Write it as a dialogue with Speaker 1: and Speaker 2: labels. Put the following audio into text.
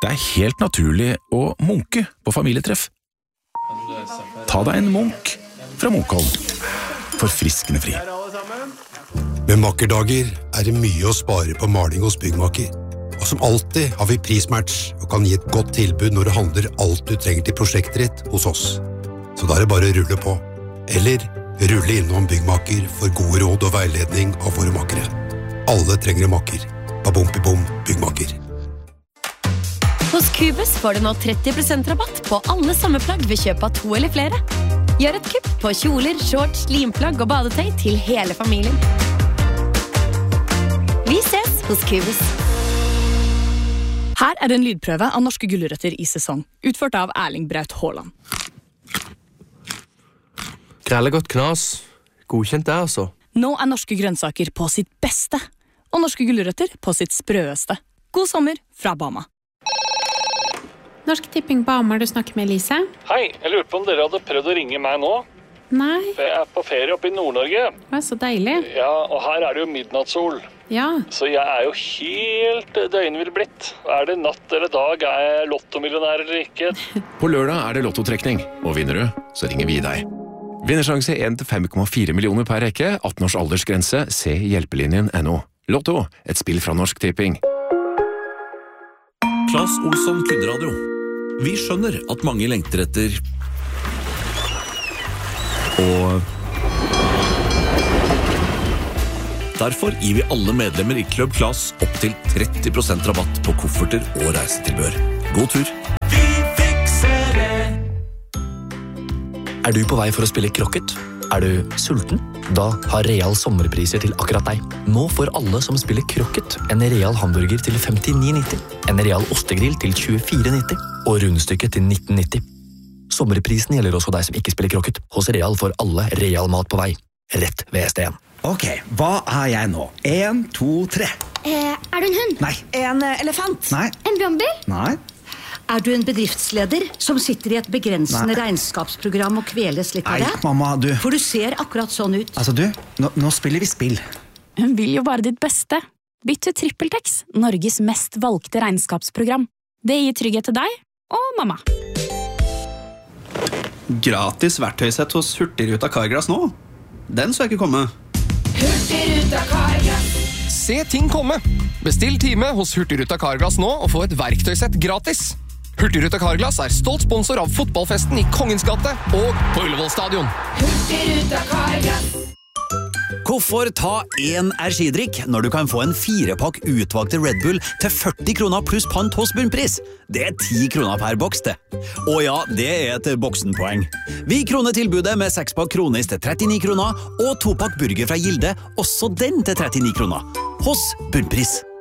Speaker 1: Det helt naturlig å munke på familietreff. Ta deg en munk fra Munkholm. Forfriskende fri.
Speaker 2: Med makkerdager det mye å spare på maling hos Byggmaker. Og som alltid har vi prismatch og kan gi et godt tilbud når du handler alt du trenger til prosjektet ditt hos oss. Så da det bare å rulle på. Eller rulle innom Byggmaker for gode råd og veiledning av våre makkere. Alle trenger en makker. Babom-bibom Byggmaker.
Speaker 3: Hos Cubus får du nå 30% rabatt på alle sommerplagg ved kjøp av 2 eller flere. Gjør et kupp på kjoler, shorts, limplagg og badetøy til hele familien. Vi ses hos Cubus.
Speaker 4: Her det en lydprøve av norske gulrøtter i sesong, utført av Erling Braut Haaland.
Speaker 5: Grellegodt knas. Godkjent det, altså.
Speaker 4: Nå norske grønnsaker på sitt beste, og norske gulrøtter på sitt sprøeste. God sommer fra Bama.
Speaker 6: Norsk Tipping Bama, du snakker med Elise.
Speaker 7: Hei, jeg lurer på om dere hadde prøvd å ringe meg nå?
Speaker 6: Nei.
Speaker 7: For jeg på ferie oppe i Nord-Norge.
Speaker 6: Det så deilig.
Speaker 7: Ja, og her det jo midnattssol.
Speaker 6: Ja.
Speaker 7: Så jeg jo helt døgnvill blitt. Det natt eller dag? Jeg lottomillionær eller ikke?
Speaker 1: På lørdag det lottotrekning, og vinner du, så ringer vi deg. Vinnersjanse 1-5,4 millioner per rekke, 18 års aldersgrense, se hjelpelinjen.no. Lotto, et spill fra Norsk Tipping.
Speaker 8: Claes Olsson Kundradio. Vi skjønner at mange lengter etter og derfor gir vi alle medlemmer i Club Claes opp til 30% rabatt på kofferter og reisetilbehør. God tur! Vi fikser det!
Speaker 9: Du på vei for å spille krokket? Du sulten? Da har Real sommerpriser til akkurat deg. Nå får alle som spiller krokket en Real hamburger til 59,90, en Real ostegrill til 24,90 og rundstykket til 19,90. Sommerprisen gjelder også deg som ikke spiller krokket. Hos Real får alle Real mat på vei. Rett ved SDN.
Speaker 10: Ok, hva jeg nå? 1, 2, 3.
Speaker 11: Du en hund?
Speaker 10: Nei.
Speaker 11: En elefant?
Speaker 10: Nei.
Speaker 11: En brannbil?
Speaker 10: Nei.
Speaker 11: Du en bedriftsleder som sitter i et begrensende regnskapsprogram og kveles litt av det?
Speaker 10: Nei, mamma, du...
Speaker 11: For du ser akkurat sånn ut.
Speaker 10: Altså du, nå spiller vi spill.
Speaker 4: Hun vil jo bare ditt beste. Bytt til TrippelTex, Norges mest valgte regnskapsprogram. Det gir trygghet til deg og mamma.
Speaker 10: Gratis verktøysett hos Hurtigruta Carglass nå. Den så jeg ikke komme.
Speaker 12: Hurtigruta Carglass.
Speaker 13: Se ting komme. Bestill time hos Hurtigruta Carglass nå og få et verktøysett gratis. Hurtigruta Carglass stolt sponsor av fotballfesten i Kongens gate og på Ullevål stadion.
Speaker 12: Hurtigruta Carglass.
Speaker 10: Hvorfor ta en energidrikk når du kan få en 4-pakk utvalgte Red Bull til 40 kroner pluss pant hos bunnpris? Det 10 kroner per boks, det. Og ja, det et boksenpoeng. Vi kroner tilbudet med 6-pakk kronis til 39 kroner og 2-pakk burger fra Gilde, også den til 39 kroner. Hos bunnpris.